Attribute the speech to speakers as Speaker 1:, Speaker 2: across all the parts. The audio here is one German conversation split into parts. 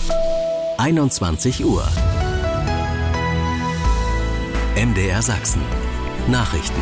Speaker 1: 21 Uhr. MDR Sachsen. Nachrichten.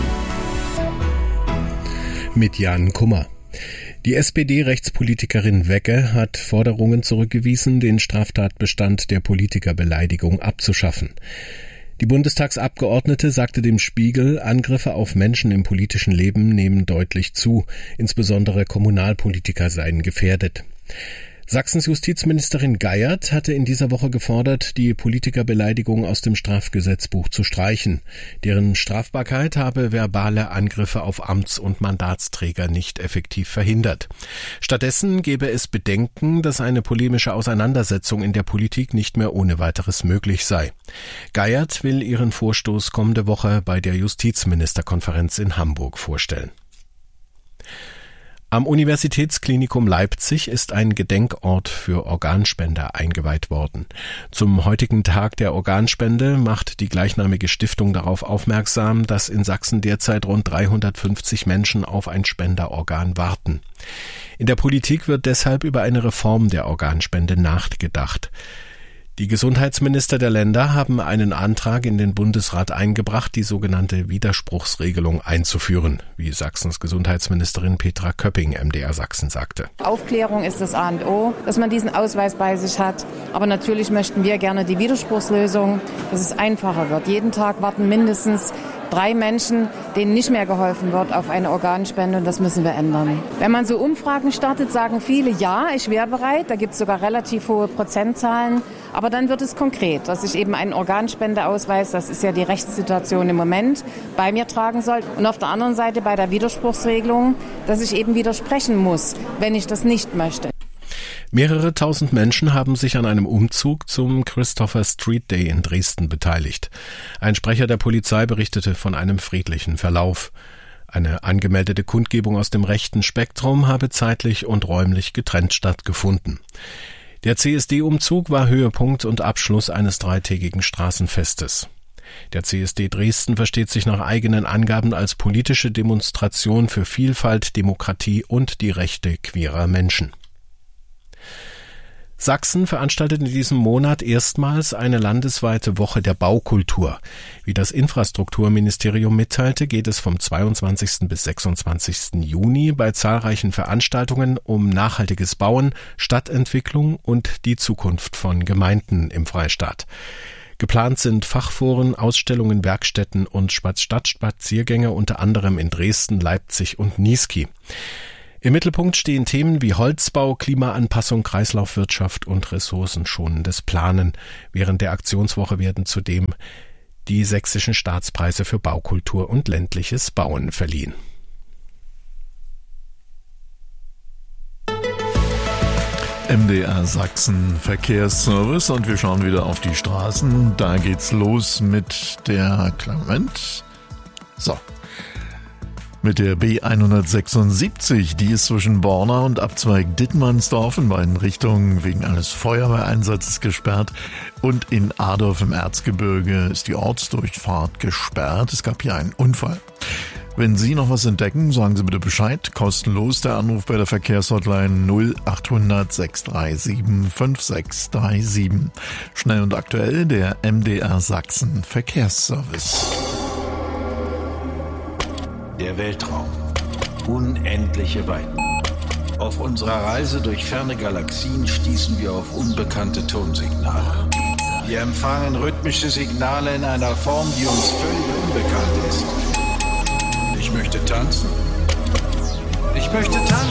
Speaker 2: Mit Jan Kummer. Die SPD-Rechtspolitikerin Wecke hat Forderungen zurückgewiesen, den Straftatbestand der Politikerbeleidigung abzuschaffen. Die Bundestagsabgeordnete sagte dem Spiegel, Angriffe auf Menschen im politischen Leben nehmen deutlich zu, insbesondere Kommunalpolitiker seien gefährdet. Sachsens Justizministerin Geiert hatte in dieser Woche gefordert, die Politikerbeleidigung aus dem Strafgesetzbuch zu streichen. Deren Strafbarkeit habe verbale Angriffe auf Amts- und Mandatsträger nicht effektiv verhindert. Stattdessen gebe es Bedenken, dass eine polemische Auseinandersetzung in der Politik nicht mehr ohne weiteres möglich sei. Geiert will ihren Vorstoß kommende Woche bei der Justizministerkonferenz in Hamburg vorstellen. Am Universitätsklinikum Leipzig ist ein Gedenkort für Organspender eingeweiht worden. Zum heutigen Tag der Organspende macht die gleichnamige Stiftung darauf aufmerksam, dass in Sachsen derzeit rund 350 Menschen auf ein Spenderorgan warten. In der Politik wird deshalb über eine Reform der Organspende nachgedacht. Die Gesundheitsminister der Länder haben einen Antrag in den Bundesrat eingebracht, die sogenannte Widerspruchsregelung einzuführen, wie Sachsens Gesundheitsministerin Petra Köpping MDR Sachsen sagte.
Speaker 3: Aufklärung ist das A und O, dass man diesen Ausweis bei sich hat. Aber natürlich möchten wir gerne die Widerspruchslösung, dass es einfacher wird. Jeden Tag warten mindestens 3 Menschen, denen nicht mehr geholfen wird auf eine Organspende, und das müssen wir ändern. Wenn man so Umfragen startet, sagen viele, ja, ich wäre bereit. Da gibt es sogar relativ hohe Prozentzahlen. Aber dann wird es konkret, dass ich eben einen Organspendeausweis, das ist ja die Rechtssituation im Moment, bei mir tragen soll. Und auf der anderen Seite bei der Widerspruchsregelung, dass ich eben widersprechen muss, wenn ich das nicht möchte.
Speaker 2: Mehrere tausend Menschen haben sich an einem Umzug zum Christopher Street Day in Dresden beteiligt. Ein Sprecher der Polizei berichtete von einem friedlichen Verlauf. Eine angemeldete Kundgebung aus dem rechten Spektrum habe zeitlich und räumlich getrennt stattgefunden. Der CSD-Umzug war Höhepunkt und Abschluss eines 3-tägigen Straßenfestes. Der CSD Dresden versteht sich nach eigenen Angaben als politische Demonstration für Vielfalt, Demokratie und die Rechte queerer Menschen. Sachsen veranstaltet in diesem Monat erstmals eine landesweite Woche der Baukultur. Wie das Infrastrukturministerium mitteilte, geht es vom 22. bis 26. Juni bei zahlreichen Veranstaltungen um nachhaltiges Bauen, Stadtentwicklung und die Zukunft von Gemeinden im Freistaat. Geplant sind Fachforen, Ausstellungen, Werkstätten und Stadtspaziergänge unter anderem in Dresden, Leipzig und Niesky. Im Mittelpunkt stehen Themen wie Holzbau, Klimaanpassung, Kreislaufwirtschaft und ressourcenschonendes Planen. Während der Aktionswoche werden zudem die sächsischen Staatspreise für Baukultur und ländliches Bauen verliehen.
Speaker 4: MDR Sachsen Verkehrsservice, und wir schauen wieder auf die Straßen. Da geht's los mit der mit der B176, die ist zwischen Borna und Abzweig Dittmannsdorf in beiden Richtungen wegen eines Feuerwehreinsatzes gesperrt, und in Adorf im Erzgebirge ist die Ortsdurchfahrt gesperrt. Es gab hier einen Unfall. Wenn Sie noch was entdecken, sagen Sie bitte Bescheid. Kostenlos der Anruf bei der Verkehrshotline 0800 637 5637. Schnell und aktuell der MDR Sachsen Verkehrsservice.
Speaker 5: Der Weltraum. Unendliche Weiten. Auf unserer Reise durch ferne Galaxien stießen wir auf unbekannte Tonsignale. Wir empfangen rhythmische Signale in einer Form, die uns völlig unbekannt ist. Ich möchte tanzen. Ich möchte tanzen.